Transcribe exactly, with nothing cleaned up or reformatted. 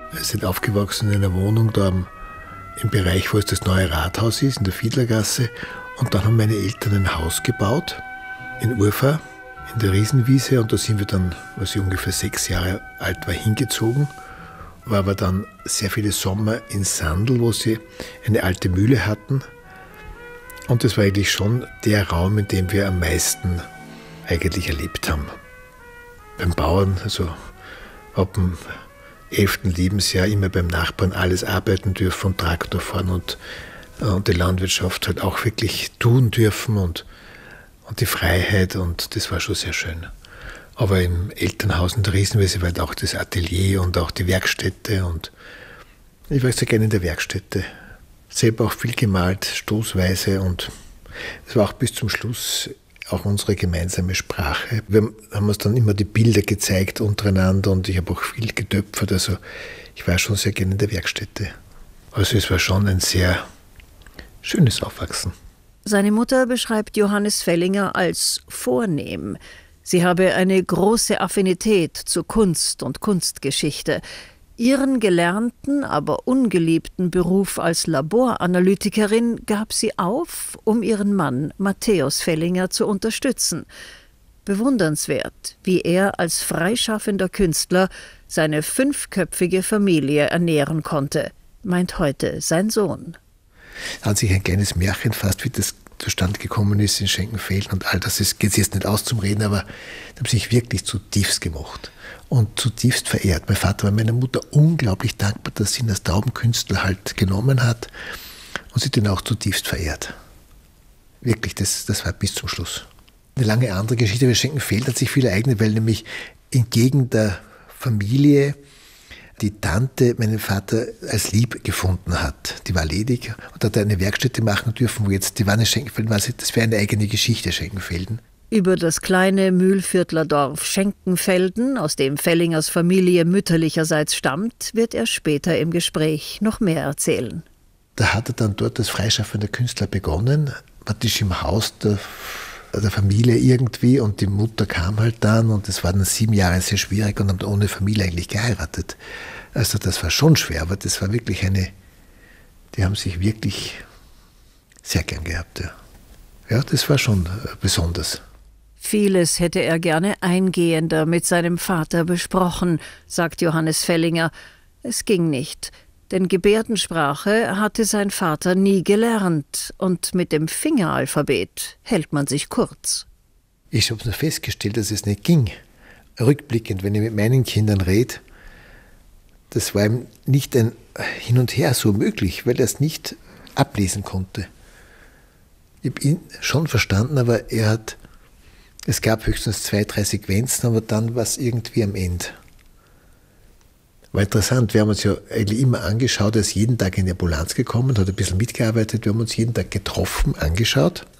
Wir sind aufgewachsen in einer Wohnung da im Bereich, wo es das neue Rathaus ist, in der Fiedlergasse. Und dann haben meine Eltern ein Haus gebaut in Urfa, in der Riesenwiese. Und da sind wir dann, als ich ungefähr sechs Jahre alt war, hingezogen. War aber dann sehr viele Sommer in Sandl, wo sie eine alte Mühle hatten. Und das war eigentlich schon der Raum, in dem wir am meisten eigentlich erlebt haben. Beim Bauern, also ab dem elften Lebensjahr immer beim Nachbarn alles arbeiten dürfen und Traktor fahren und, und die Landwirtschaft halt auch wirklich tun dürfen und, und die Freiheit, und das war schon sehr schön. Aber im Elternhaus in der Riesenwiese war halt auch das Atelier und auch die Werkstätte, und ich war sehr gerne in der Werkstätte. Selber auch viel gemalt, stoßweise, und es war auch bis zum Schluss auch unsere gemeinsame Sprache. Wir haben uns dann immer die Bilder gezeigt untereinander, und ich habe auch viel getöpfert. Also ich war schon sehr gerne in der Werkstätte. Also es war schon ein sehr schönes Aufwachsen. Seine Mutter beschreibt Johannes Fellinger als vornehm. Sie habe eine große Affinität zu Kunst und Kunstgeschichte. Ihren gelernten, aber ungeliebten Beruf als Laboranalytikerin gab sie auf, um ihren Mann Matthäus Fellinger zu unterstützen. Bewundernswert, wie er als freischaffender Künstler seine fünfköpfige Familie ernähren konnte, meint heute sein Sohn. Hat sich ein kleines Märchen fast, wie das zustande gekommen ist in Schenkenfelden und all das, geht jetzt nicht aus zum Reden, aber die haben sich wirklich zutiefst gemocht und zutiefst verehrt. Mein Vater war meiner Mutter unglaublich dankbar, dass sie ihn als Taubenkünstler halt genommen hat, und sie hat ihn auch zutiefst verehrt. Wirklich, das, das war bis zum Schluss. Eine lange andere Geschichte bei Schenkenfelden hat sich viel ereignet, weil nämlich entgegen der Familie die Tante meinen Vater als lieb gefunden hat. Die war ledig und hat eine Werkstätte machen dürfen, wo jetzt die Wanne Schenkenfelden war. Das wäre eine eigene Geschichte, Schenkenfelden. Über das kleine Mühlviertler Dorf Schenkenfelden, aus dem Fellingers Familie mütterlicherseits stammt, wird er später im Gespräch noch mehr erzählen. Da hat er dann dort als freischaffender Künstler begonnen, praktisch im Haus der, der Familie irgendwie, und die Mutter kam halt dann, und es war dann sieben Jahre sehr schwierig, und haben ohne Familie eigentlich geheiratet. Also das war schon schwer, aber das war wirklich eine, die haben sich wirklich sehr gern gehabt. Ja, ja, das war schon besonders. Vieles hätte er gerne eingehender mit seinem Vater besprochen, sagt Johannes Fellinger. Es ging nicht, denn Gebärdensprache hatte sein Vater nie gelernt, und mit dem Fingeralphabet hält man sich kurz. Ich habe nur festgestellt, dass es nicht ging. Rückblickend, wenn ich mit meinen Kindern rede, das war ihm nicht ein Hin und Her so möglich, weil er es nicht ablesen konnte. Ich habe ihn schon verstanden, aber er hat, es gab höchstens zwei, drei Sequenzen, aber dann war es irgendwie am Ende. War interessant, wir haben uns ja eigentlich immer angeschaut, er ist jeden Tag in die Ambulanz gekommen, hat ein bisschen mitgearbeitet, wir haben uns jeden Tag getroffen, angeschaut.